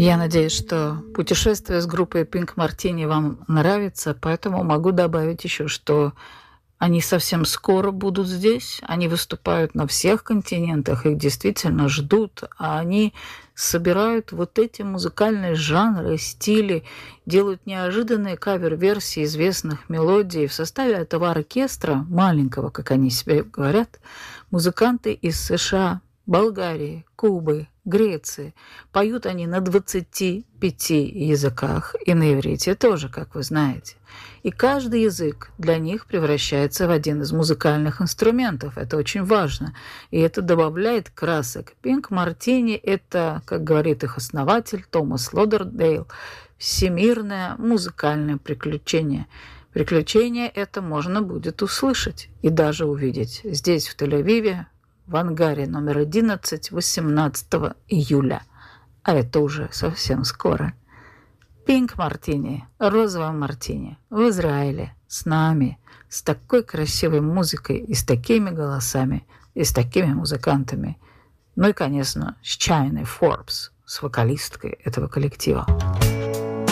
Я надеюсь, что путешествие с группой Pink Martini вам нравится, поэтому могу добавить еще, что они совсем скоро будут здесь. Они выступают на всех континентах, их действительно ждут, а они собирают вот эти музыкальные жанры, стили, делают неожиданные кавер-версии известных мелодий. В составе этого оркестра, маленького, как они себе говорят, музыканты из США, Болгарии, Кубы, Греции. Поют они на 25 языках, и на иврите тоже, как вы знаете. И каждый язык для них превращается в один из музыкальных инструментов. Это очень важно. И это добавляет красок. Pink Martini – это, как говорит их основатель Томас Лодердейл, всемирное музыкальное приключение. Приключение это можно будет услышать и даже увидеть здесь, в Тель-Авиве, в ангаре номер 11, 18 июля. А это уже совсем скоро. Pink Martini, розовая мартини, в Израиле, с нами, с такой красивой музыкой и с такими голосами, и с такими музыкантами. Ну и, конечно, с Чайной Форбс, с вокалисткой этого коллектива.